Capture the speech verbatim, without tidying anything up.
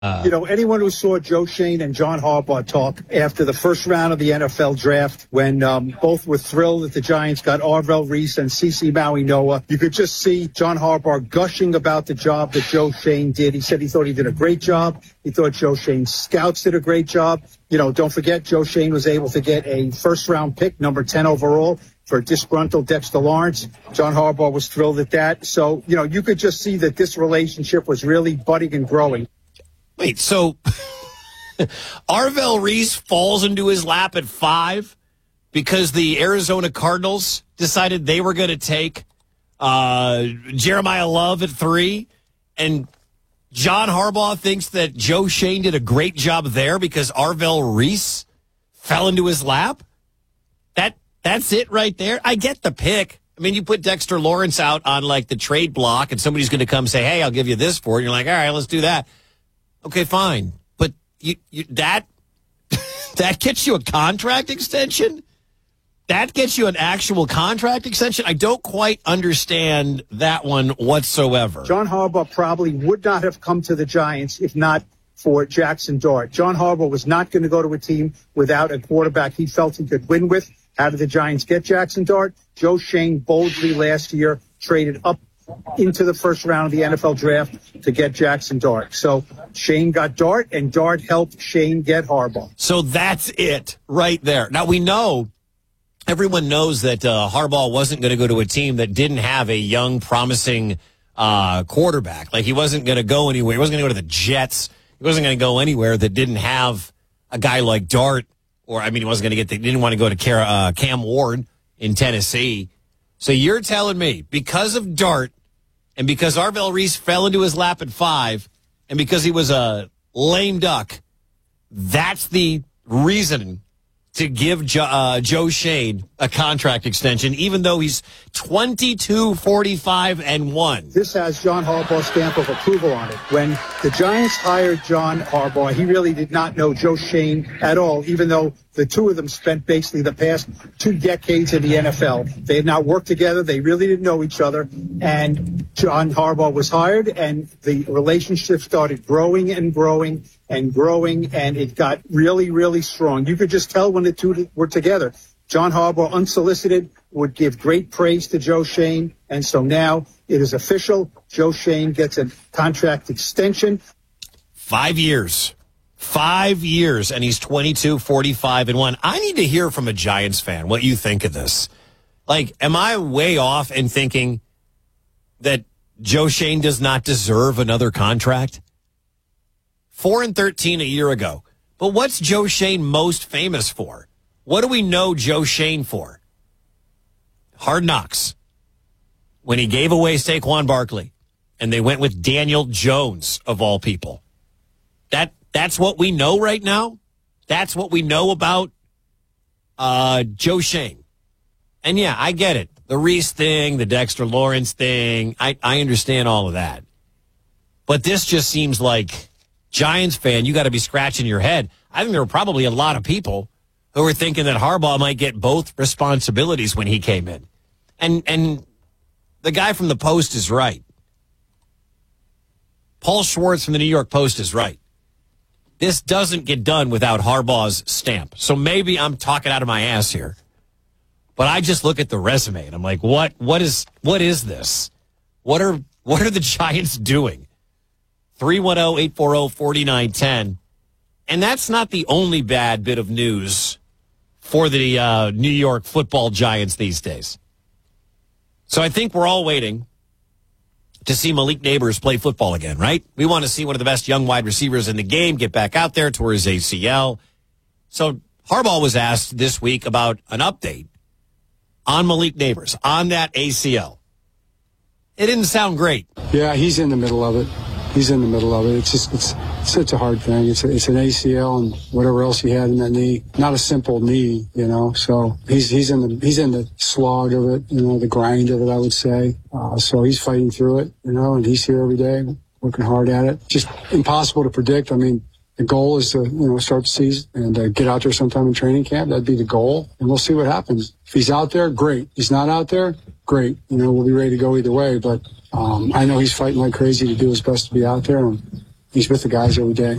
Uh, you know, anyone who saw Joe Schoen and John Harbaugh talk after the first round of the N F L draft, when um, both were thrilled that the Giants got Arvell Reese and CeCe Maui Noah, you could just see John Harbaugh gushing about the job that Joe Schoen did. He said he thought he did a great job. He thought Joe Schoen's scouts did a great job. You know, don't forget, Joe Schoen was able to get a first-round pick, number ten overall, for disgruntled Dexter Lawrence. John Harbaugh was thrilled at that. So, you know, you could just see that this relationship was really budding and growing. Wait, so Arvell Reese falls into his lap at five because the Arizona Cardinals decided they were going to take uh, Jeremiah Love at three, and John Harbaugh thinks that Joe Schoen did a great job there because Arvell Reese fell into his lap? That That's it right there? I get the pick. I mean, you put Dexter Lawrence out on, like, the trade block, and somebody's going to come say, hey, I'll give you this for it. And you're like, all right, let's do that. Okay, fine. But you, you, that that gets you a contract extension? That gets you an actual contract extension? I don't quite understand that one whatsoever. John Harbaugh probably would not have come to the Giants if not for Jackson Dart. John Harbaugh was not going to go to a team without a quarterback he felt he could win with. How did the Giants get Jackson Dart? Joe Schoen boldly last year traded up into the first round of the N F L draft to get Jackson Dart. So Schoen got Dart, and Dart helped Schoen get Harbaugh. So that's it right there. Now, we know, everyone knows that uh, Harbaugh wasn't going to go to a team that didn't have a young, promising uh, quarterback. Like, he wasn't going to go anywhere. He wasn't going to go to the Jets. He wasn't going to go anywhere that didn't have a guy like Dart. Or, I mean, he wasn't going to get the, he didn't want to go to Car- uh, Cam Ward in Tennessee. So you're telling me, because of Dart, and because Arvell Reese fell into his lap at five, and because he was a lame duck, that's the reason to give jo- uh, Joe Schoen a contract extension, even though he's twenty-two, forty-five, and one. This has John Harbaugh's stamp of approval on it. When the Giants hired John Harbaugh, he really did not know Joe Schoen at all, even though the two of them spent basically the past two decades in the N F L. They had not worked together. They really didn't know each other. And John Harbaugh was hired, and the relationship started growing and growing and growing, and it got really, really strong. You could just tell when the two were together. John Harbaugh, unsolicited, would give great praise to Joe Schoen, and so now it is official. Joe Schoen gets a contract extension. Five years. Five years, and he's twenty-two, forty-five, and one. I need to hear from a Giants fan what you think of this. Like, am I way off in thinking that Joe Schoen does not deserve another contract? Four and thirteen a year ago. But what's Joe Schoen most famous for? What do we know Joe Schoen for? Hard Knocks. When he gave away Saquon Barkley, and they went with Daniel Jones, of all people. That That's what we know right now. That's what we know about uh, Joe Schoen. And, yeah, I get it. The Reese thing, the Dexter Lawrence thing, I, I understand all of that. But this just seems like, Giants fan, you got to be scratching your head. I think there were probably a lot of people who were thinking that Harbaugh might get both responsibilities when he came in. And and the guy from the Post is right. Paul Schwartz from the New York Post is right. This doesn't get done without Harbaugh's stamp. So maybe I'm talking out of my ass here. But I just look at the resume and I'm like, what what is what is this? What are what are the Giants doing? three one zero, eight four zero, four nine one zero. And that's not the only bad bit of news for the uh, New York Football Giants these days. So I think we're all waiting to see Malik Neighbors play football again, right? We want to see one of the best young wide receivers in the game get back out there, tore his A C L. So Harbaugh was asked this week about an update on Malik Neighbors, on that A C L. It didn't sound great. Yeah, he's in the middle of it. He's in the middle of it. It's just, it's, it's such a hard thing. It's a, it's an A C L and whatever else he had in that knee. Not a simple knee, you know. So he's he's in the he's in the slog of it, you know, the grind of it, I would say. Uh, so he's fighting through it, you know, and he's here every day, working hard at it. Just impossible to predict. I mean, the goal is to, you know, start the season and uh, get out there sometime in training camp. That'd be the goal, and we'll see what happens. If he's out there, great. If he's not out there, great. You know, we'll be ready to go either way, but. Um, I know he's fighting like crazy to do his best to be out there, and he's with the guys every day.